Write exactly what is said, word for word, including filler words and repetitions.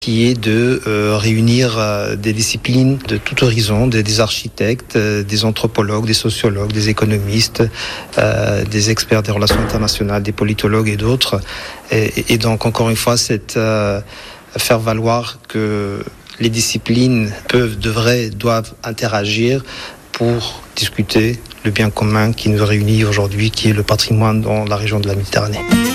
qui est de euh, réunir euh, des disciplines de tout horizon, des, des architectes, euh, des anthropologues, des sociologues, des économistes, euh, des experts des relations internationales, des politologues et d'autres. Et, et donc, encore une fois, c'est euh, faire valoir que les disciplines peuvent, devraient, doivent interagir pour discuter le bien commun qui nous réunit aujourd'hui, qui est le patrimoine dans la région de la Méditerranée.